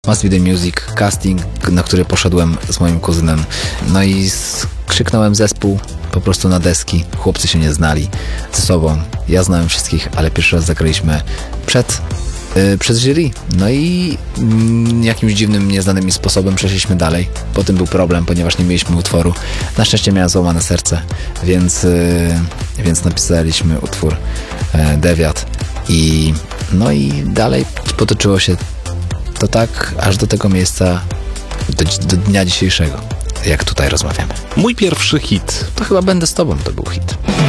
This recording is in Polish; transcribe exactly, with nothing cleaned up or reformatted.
Must Be The Music, casting, na który poszedłem z moim kuzynem. No i skrzyknąłem zespół po prostu na deski. Chłopcy się nie znali ze sobą. Ja znałem wszystkich, ale pierwszy raz zagraliśmy przed, yy, przed jury. No i yy, jakimś dziwnym, nieznanym mi sposobem przeszliśmy dalej. Potem był problem, ponieważ nie mieliśmy utworu. Na szczęście miałem złamane serce, więc, yy, więc napisaliśmy utwór yy, Dewiat. I no i dalej potoczyło się to tak, aż do tego miejsca, do, do dnia dzisiejszego, jak tutaj rozmawiamy. Mój pierwszy hit. To chyba Będę z tobą, to był hit.